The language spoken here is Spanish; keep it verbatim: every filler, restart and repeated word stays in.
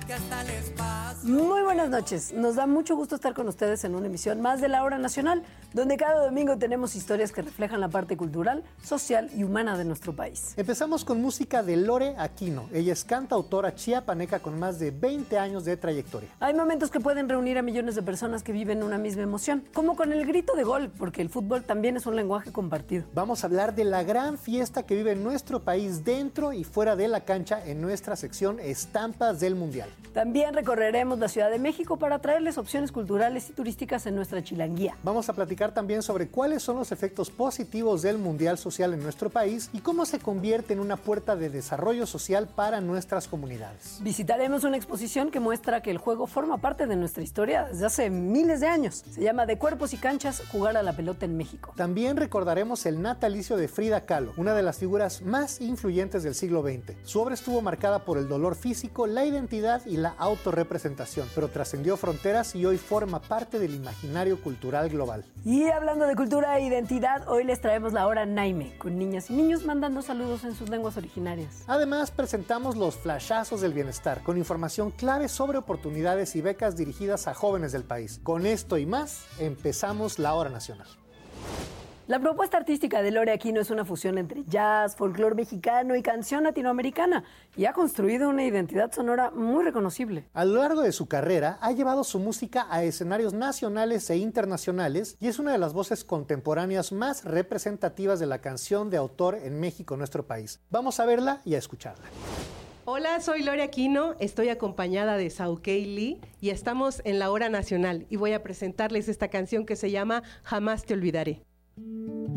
que hasta el espacio. Muy buenas noches. Nos da mucho gusto estar con ustedes en una emisión más de La Hora Nacional, donde cada domingo tenemos historias que reflejan la parte cultural, social y humana de nuestro país. Empezamos con música de Lore Aquino. Ella es cantautora chiapaneca con más de veinte años de trayectoria. Hay momentos que pueden reunir a millones de personas que viven una misma emoción, como con el grito de gol, porque el fútbol también es un lenguaje compartido. Vamos a hablar de la gran fiesta que vive nuestro país dentro y fuera de la cancha en nuestra sección Estampas del Mundial. También recorreremos la Ciudad de México para traerles opciones culturales y turísticas en nuestra chilanguía. Vamos a platicar también sobre cuáles son los efectos positivos del Mundial Social en nuestro país y cómo se convierte en una puerta de desarrollo social para nuestras comunidades. Visitaremos una exposición que muestra que el juego forma parte de nuestra historia desde hace miles de años. Se llama De Cuerpos y Canchas, jugar a la pelota en México. También recordaremos el natalicio de Frida Kahlo, una de las figuras más influyentes del siglo veinte. Su obra estuvo marcada por el dolor físico, la identidad y la autorrepresentación, pero trascendió fronteras y hoy forma parte del imaginario cultural global. Y hablando de cultura e identidad, hoy les traemos la hora Naime, con niñas y niños mandando saludos en sus lenguas originarias. Además, presentamos los flashazos del bienestar, con información clave sobre oportunidades y becas dirigidas a jóvenes del país. Con esto y más, empezamos la Hora Nacional. La propuesta artística de Lore Aquino es una fusión entre jazz, folclore mexicano y canción latinoamericana y ha construido una identidad sonora muy reconocible. A lo largo de su carrera ha llevado su música a escenarios nacionales e internacionales y es una de las voces contemporáneas más representativas de la canción de autor en México, nuestro país. Vamos a verla y a escucharla. Hola, soy Lore Aquino, estoy acompañada de Saukei Lee y estamos en la Hora Nacional y voy a presentarles esta canción que se llama Jamás te olvidaré.